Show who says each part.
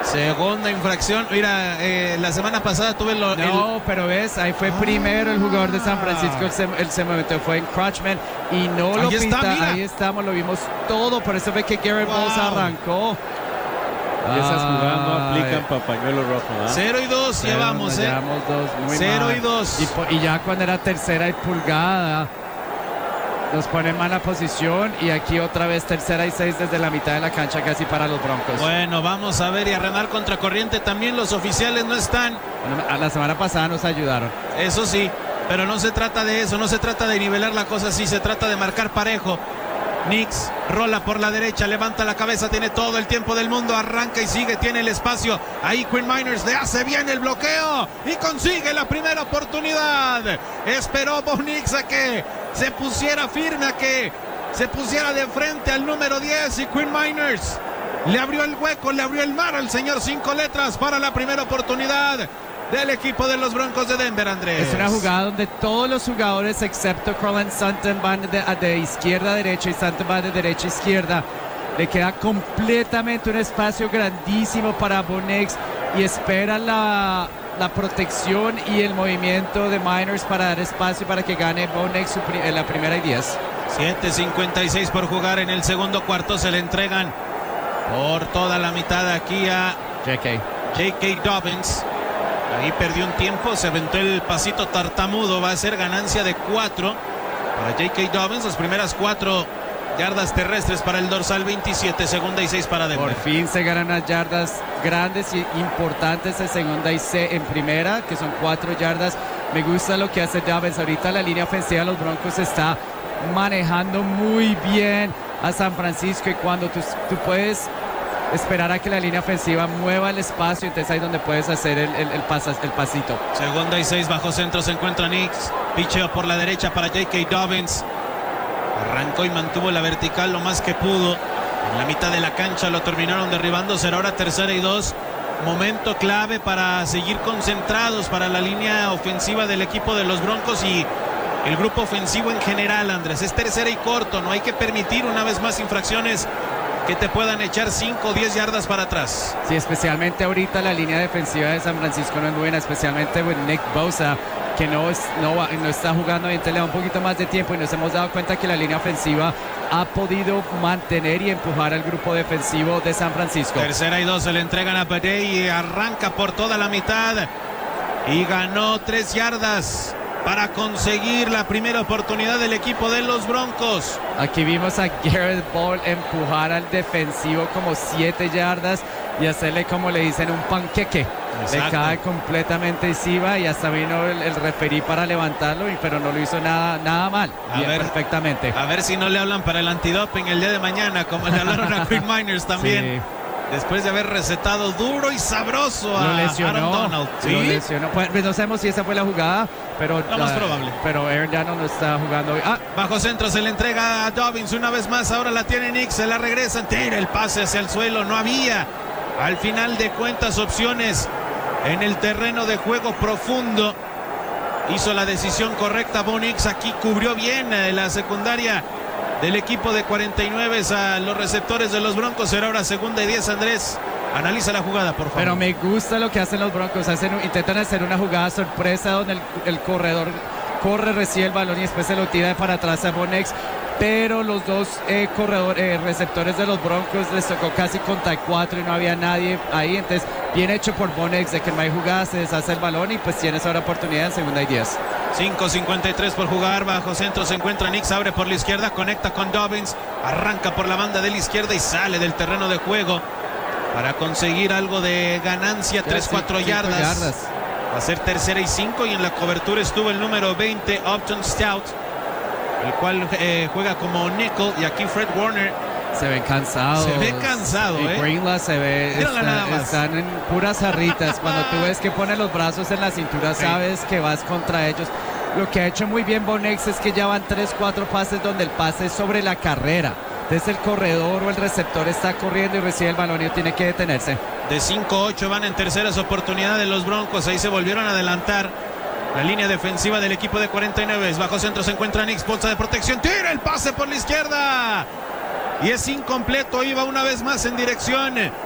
Speaker 1: Segunda infracción. Mira, la semana pasada tuve
Speaker 2: pero ves, ahí fue primero el jugador de San Francisco, él se movió, fue encroachment y no lo pita. Ahí estamos, lo vimos todo, por eso ve que Garrett Bowles arrancó.
Speaker 3: Y esas jugadas no aplican para pañuelo rojo, ¿eh?
Speaker 1: 0-2 llevamos,
Speaker 2: Llevamos 2, muy
Speaker 1: 0-2.
Speaker 2: Y ya cuando era tercera y pulgada, nos pone en mala posición y aquí otra vez 3rd y 6 desde la mitad de la cancha casi para los Broncos.
Speaker 1: Bueno, vamos a ver y a remar contracorriente también. Los oficiales no están.
Speaker 2: Bueno, la semana pasada nos ayudaron.
Speaker 1: Eso sí, pero no se trata de eso, no se trata de nivelar la cosa así, se trata de marcar parejo. Nix rola por la derecha, levanta la cabeza, tiene todo el tiempo del mundo, arranca y sigue, tiene el espacio. Ahí Quinn Miners le hace bien el bloqueo y consigue la primera oportunidad. Esperó Bo Nix a que se pusiera firme, a que se pusiera de frente al número 10 y Quinn Miners le abrió el hueco, le abrió el mar al señor 5 letras para la primera oportunidad del equipo de los Broncos de Denver, Andrés.
Speaker 2: Es una jugada donde todos los jugadores excepto Cortland Sutton van de izquierda a derecha y Sutton va de derecha a izquierda. Le queda completamente un espacio grandísimo para Bo Nix y espera la protección y el movimiento de Miners para dar espacio para que gane Bo Nix en la primera y 10.
Speaker 1: 7:56 por jugar en el segundo cuarto. Se le entregan por toda la mitad aquí a J.K. Dobbins. Ahí perdió un tiempo, se aventó el pasito tartamudo, va a ser ganancia de 4 para J.K. Dobbins, las primeras 4 yardas terrestres para el dorsal 27, segunda y 6 para Denver.
Speaker 2: Por fin se ganan las yardas grandes y importantes en segunda y 6 en primera, que son 4 yardas. Me gusta lo que hace Dobbins, ahorita la línea ofensiva de los Broncos está manejando muy bien a San Francisco y cuando tú puedes esperar a que la línea ofensiva mueva el espacio, entonces ahí es donde puedes hacer el pasito.
Speaker 1: Segunda y 6 bajo centro se encuentra Nix, picheo por la derecha para J.K. Dobbins, arrancó y mantuvo la vertical lo más que pudo, en la mitad de la cancha lo terminaron derribando. Será ahora 3rd y 2, momento clave para seguir concentrados para la línea ofensiva del equipo de los Broncos y el grupo ofensivo en general, Andrés. Es 3rd y corto, no hay que permitir una vez más infracciones que te puedan echar 5 o 10 yardas para atrás.
Speaker 2: Sí, especialmente ahorita la línea defensiva de San Francisco no es buena, especialmente con Nick Bosa, que no está jugando bien, le da un poquito más de tiempo y nos hemos dado cuenta que la línea ofensiva ha podido mantener y empujar al grupo defensivo de San Francisco.
Speaker 1: 3rd y 2, se le entregan a Badey y arranca por toda la mitad y ganó 3 yardas para conseguir la primera oportunidad del equipo de los Broncos.
Speaker 2: Aquí vimos a Garrett Bowles empujar al defensivo como 7 yardas y hacerle, como le dicen, un panqueque.
Speaker 1: Exacto.
Speaker 2: Le cae completamente encima y hasta vino el referí para levantarlo, pero no lo hizo nada mal. Perfectamente.
Speaker 1: A ver si no le hablan para el antidoping el día de mañana, como le hablaron a Quinn Miners también. Sí. Después de haber recetado duro y sabroso a Aaron Donald. ¿Sí?
Speaker 2: Lo lesionó. Pues no sabemos si esa fue la jugada, pero
Speaker 1: lo más probable.
Speaker 2: Pero Aaron Donald no está jugando hoy.
Speaker 1: Bajo centro se le entrega a Dobbins una vez más. Ahora la tiene Nix, se la regresan. Tira el pase hacia el suelo. No había, al final de cuentas, opciones en el terreno de juego profundo. Hizo la decisión correcta Bo Nix. Aquí cubrió bien la secundaria del equipo de 49 a los receptores de los Broncos. Será ahora segunda y 10, Andrés. Analiza la jugada, por favor.
Speaker 2: Pero me gusta lo que hacen los Broncos. Intentan hacer una jugada sorpresa donde el corredor corre, recibe el balón y después se lo tira para atrás a Bo Nix. Pero los dos receptores de los Broncos les tocó casi contra 4 y no había nadie ahí. Entonces, bien hecho por Bo Nix de que no hay jugada, se deshace el balón y pues tienes ahora oportunidad en segunda y 10.
Speaker 1: 5:53 por jugar, bajo centro se encuentra Nix, abre por la izquierda, conecta con Dobbins, arranca por la banda de la izquierda y sale del terreno de juego para conseguir algo de ganancia, 3-4 yardas. Va a ser 3rd y 5 y en la cobertura estuvo el número 20, Upton Stout, el cual juega como nickel, y aquí Fred Warner
Speaker 2: se ven cansados.
Speaker 1: Se ve cansado,
Speaker 2: y Greenlaw se ve, están en puras jarritas. Cuando tú ves que pone los brazos en la cintura, sabes que vas contra ellos. Lo que ha hecho muy bien Bo Nix es que ya van 3-4 pases donde el pase es sobre la carrera. Entonces el corredor o el receptor está corriendo y recibe el balón y tiene que detenerse.
Speaker 1: De 5-8 van en terceras oportunidades los Broncos. Ahí se volvieron a adelantar la línea defensiva del equipo de 49. Bajo centro se encuentra Nix, bolsa de protección, tira el pase por la izquierda y es incompleto. Iba una vez más en dirección